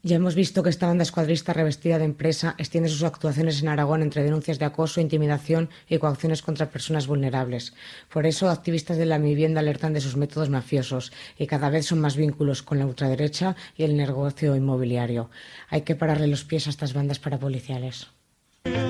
Ya hemos visto que esta banda escuadrista revestida de empresa extiende sus actuaciones en Aragón entre denuncias de acoso, intimidación y coacciones contra personas vulnerables. Por eso, activistas de la vivienda alertan de sus métodos mafiosos y cada vez son más vínculos con la ultraderecha y el negocio inmobiliario. Hay que pararle los pies a estas bandas parapoliciales.